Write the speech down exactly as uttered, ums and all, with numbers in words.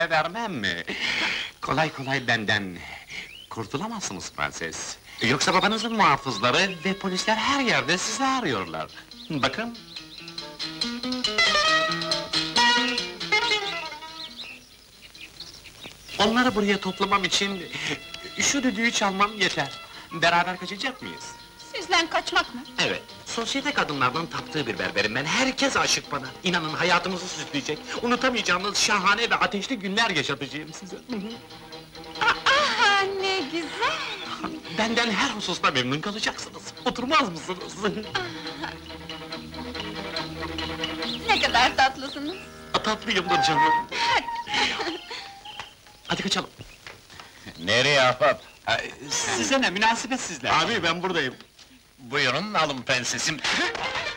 vermem mi? Kolay kolay benden kurtulamazsınız prenses. Yoksa babanızın muhafızları ve polisler her yerde sizi arıyorlar. Bakın. Onları buraya toplamam için şu düdüğü çalmam yeter. Beraber kaçacak mıyız? Sizden kaçmak mı? Evet, sosyete kadınlardan taptığı bir berberim ben. Herkes aşık bana. İnanın hayatınızı süsleyecek, unutamayacağınız şahane ve ateşli günler yaşatacağım size. Aha, ne güzel! Benden her hususta memnun kalacaksınız. Oturmaz mısınız? Ne kadar tatlısınız! Tatlıyımdır canım. Hadi kaçalım. Nereye ahbap? Size ne, münasebet sizler! Abi ben buradayım. Buyurun alın prensesim.